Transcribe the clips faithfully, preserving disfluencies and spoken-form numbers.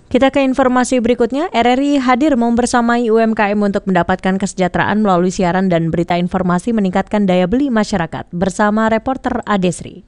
Kita ke informasi berikutnya, R R I hadir membersamai U M K M untuk mendapatkan kesejahteraan melalui siaran dan berita informasi meningkatkan daya beli masyarakat bersama reporter Adesri.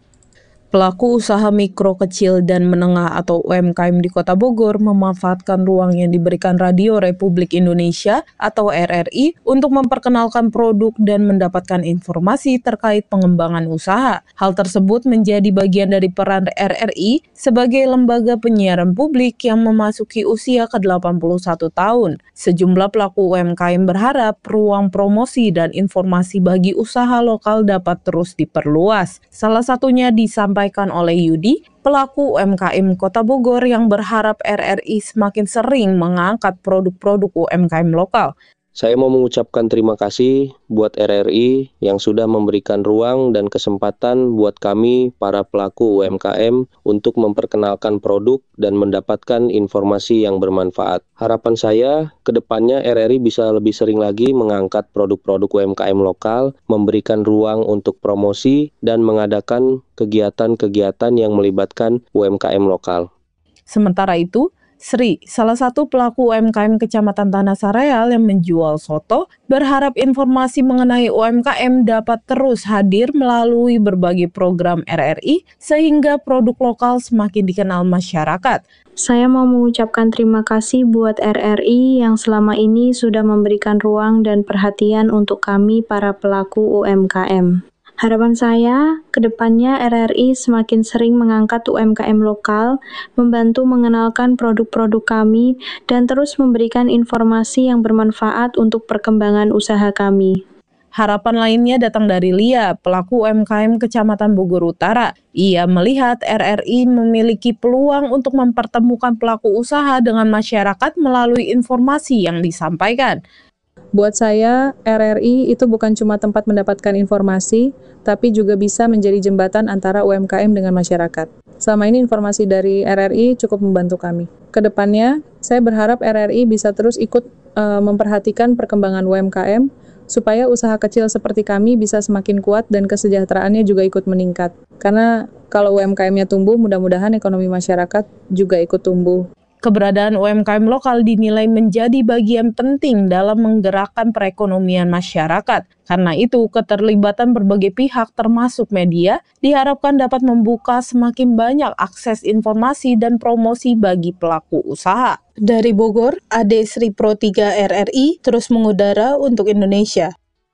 Pelaku usaha mikro, kecil, dan menengah atau U M K M di Kota Bogor memanfaatkan ruang yang diberikan Radio Republik Indonesia atau R R I untuk memperkenalkan produk dan mendapatkan informasi terkait pengembangan usaha. Hal tersebut menjadi bagian dari peran R R I sebagai lembaga penyiaran publik yang memasuki usia ke delapan puluh satu tahun. Sejumlah pelaku U M K M berharap ruang promosi dan informasi bagi usaha lokal dapat terus diperluas. Salah satunya disampaikan oleh Yudi, pelaku U M K M Kota Bogor yang berharap R R I semakin sering mengangkat produk-produk U M K M lokal. Saya mau mengucapkan terima kasih buat R R I yang sudah memberikan ruang dan kesempatan buat kami para pelaku U M K M untuk memperkenalkan produk dan mendapatkan informasi yang bermanfaat. Harapan saya ke depannya R R I bisa lebih sering lagi mengangkat produk-produk U M K M lokal, memberikan ruang untuk promosi dan mengadakan kegiatan-kegiatan yang melibatkan U M K M lokal. Sementara itu, Sri, salah satu pelaku U M K M Kecamatan Tanah Sareal yang menjual soto, berharap informasi mengenai U M K M dapat terus hadir melalui berbagai program R R I sehingga produk lokal semakin dikenal masyarakat. Saya mau mengucapkan terima kasih buat R R I yang selama ini sudah memberikan ruang dan perhatian untuk kami para pelaku U M K M. Harapan saya, ke depannya R R I semakin sering mengangkat U M K M lokal, membantu mengenalkan produk-produk kami, dan terus memberikan informasi yang bermanfaat untuk perkembangan usaha kami. Harapan lainnya datang dari Lia, pelaku U M K M Kecamatan Bogor Utara. Ia melihat R R I memiliki peluang untuk mempertemukan pelaku usaha dengan masyarakat melalui informasi yang disampaikan. Buat saya, R R I itu bukan cuma tempat mendapatkan informasi, tapi juga bisa menjadi jembatan antara U M K M dengan masyarakat. Selama ini informasi dari R R I cukup membantu kami. Kedepannya, saya berharap R R I bisa terus ikut uh, memperhatikan perkembangan U M K M, supaya usaha kecil seperti kami bisa semakin kuat dan kesejahteraannya juga ikut meningkat. Karena kalau U M K M-nya tumbuh, mudah-mudahan ekonomi masyarakat juga ikut tumbuh. Keberadaan U M K M lokal dinilai menjadi bagian penting dalam menggerakkan perekonomian masyarakat. Karena itu, keterlibatan berbagai pihak termasuk media diharapkan dapat membuka semakin banyak akses informasi dan promosi bagi pelaku usaha. Dari Bogor, Adesri Pro tiga R R I terus mengudara untuk Indonesia.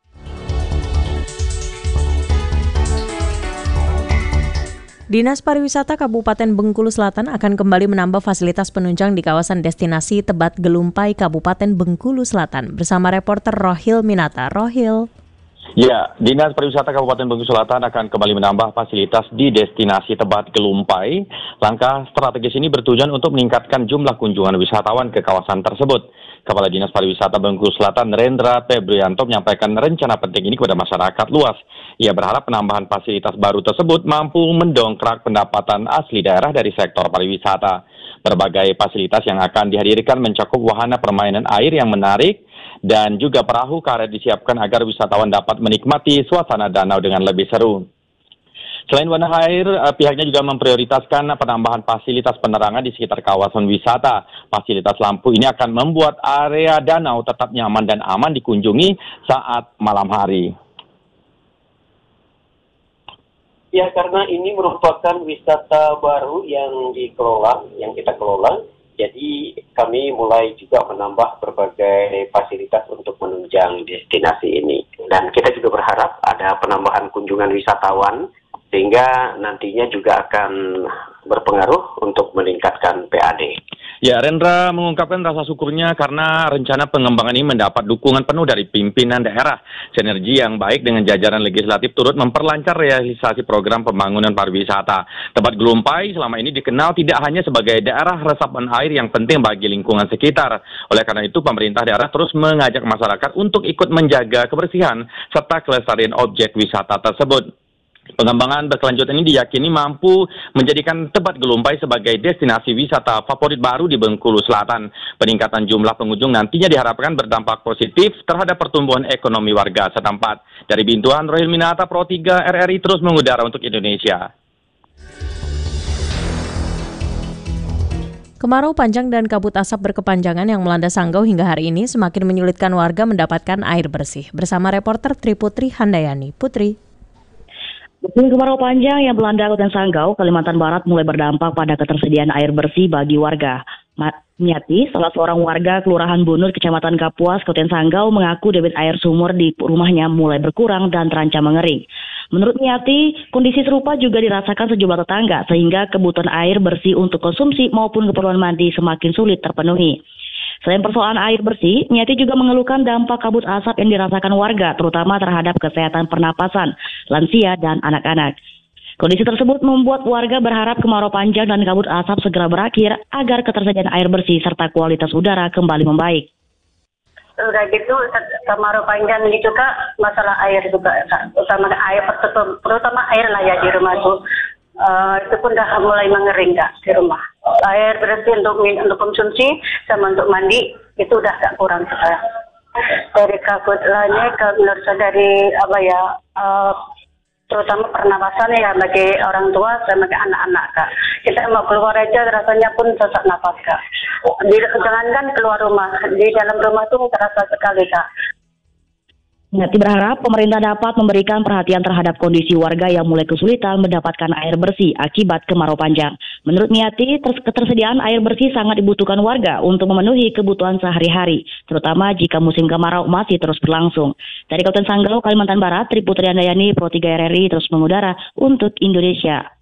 Dinas Pariwisata Kabupaten Bengkulu Selatan akan kembali menambah fasilitas penunjang di kawasan destinasi Tebat Gelumpai, Kabupaten Bengkulu Selatan. Bersama reporter Rohil Minata. Rohil. Ya, Dinas Pariwisata Kabupaten Bengkulu Selatan akan kembali menambah fasilitas di destinasi Tebat Gelumpai. Langkah strategis ini bertujuan untuk meningkatkan jumlah kunjungan wisatawan ke kawasan tersebut. Kepala Dinas Pariwisata Bengkulu Selatan, Rendra Febrianto, menyampaikan rencana penting ini kepada masyarakat luas. Ia berharap penambahan fasilitas baru tersebut mampu mendongkrak pendapatan asli daerah dari sektor pariwisata. Berbagai fasilitas yang akan dihadirkan mencakup wahana permainan air yang menarik dan juga perahu karet disiapkan agar wisatawan dapat menikmati suasana danau dengan lebih seru. Selain wahana air, pihaknya juga memprioritaskan penambahan fasilitas penerangan di sekitar kawasan wisata. Fasilitas lampu ini akan membuat area danau tetap nyaman dan aman dikunjungi saat malam hari. Ya, karena ini merupakan wisata baru yang dikelola, yang kita kelola. Jadi kami mulai juga menambah berbagai fasilitas untuk menunjang destinasi ini. Dan kita juga berharap ada penambahan kunjungan wisatawan, sehingga nantinya juga akan berpengaruh untuk meningkatkan P A D. Ya, Rendra mengungkapkan rasa syukurnya karena rencana pengembangan ini mendapat dukungan penuh dari pimpinan daerah. Sinergi yang baik dengan jajaran legislatif turut memperlancar realisasi program pembangunan pariwisata. Tebat Gelumpai selama ini dikenal tidak hanya sebagai daerah resapan air yang penting bagi lingkungan sekitar. Oleh karena itu, pemerintah daerah terus mengajak masyarakat untuk ikut menjaga kebersihan serta kelestarian objek wisata tersebut. Pengembangan berkelanjutan ini diyakini mampu menjadikan Tebat Gelumpai sebagai destinasi wisata favorit baru di Bengkulu Selatan. Peningkatan jumlah pengunjung nantinya diharapkan berdampak positif terhadap pertumbuhan ekonomi warga setempat. Dari Bintuan, Rohil Minata, Pro tiga R R I terus mengudara untuk Indonesia. Kemarau panjang dan kabut asap berkepanjangan yang melanda Sanggau hingga hari ini semakin menyulitkan warga mendapatkan air bersih. Bersama reporter Triputri Handayani. Putri. Musim kemarau panjang yang melanda Kabupaten Sanggau, Kalimantan Barat mulai berdampak pada ketersediaan air bersih bagi warga. Miati, salah seorang warga Kelurahan Bunut, Kecamatan Kapuas, Kabupaten Sanggau, mengaku debit air sumur di rumahnya mulai berkurang dan terancam mengering. Menurut Miati, kondisi serupa juga dirasakan sejumlah tetangga, sehingga kebutuhan air bersih untuk konsumsi maupun keperluan mandi semakin sulit terpenuhi. Selain persoalan air bersih, Miati juga mengeluhkan dampak kabut asap yang dirasakan warga, terutama terhadap kesehatan pernapasan, lansia, dan anak-anak. Kondisi tersebut membuat warga berharap kemarau panjang dan kabut asap segera berakhir agar ketersediaan air bersih serta kualitas udara kembali membaik. Udah gitu, kemarau panjang gitu Kak, masalah air juga Kak, utama air, terutama air lah ya di rumah tuh. Uh, itu pun udah mulai mengering Kak di rumah. Air bersih untuk untuk konsumsi sama untuk mandi itu udah agak kurang sekarang. Dari kabut lainnya ke menurut saya dari apa ya, uh, terutama pernapasan ya bagi orang tua dan bagi anak-anak Kak. Kita mau keluar aja rasanya pun sesak napas Kak. Di, jangankan keluar rumah, di dalam rumah tuh terasa sekali Kak. Miati berharap pemerintah dapat memberikan perhatian terhadap kondisi warga yang mulai kesulitan mendapatkan air bersih akibat kemarau panjang. Menurut Miati, ketersediaan air bersih sangat dibutuhkan warga untuk memenuhi kebutuhan sehari-hari, terutama jika musim kemarau masih terus berlangsung. Dari Kabupaten Sanggau, Kalimantan Barat, Triputri Handayani, Pro tiga R R I terus mengudara untuk Indonesia.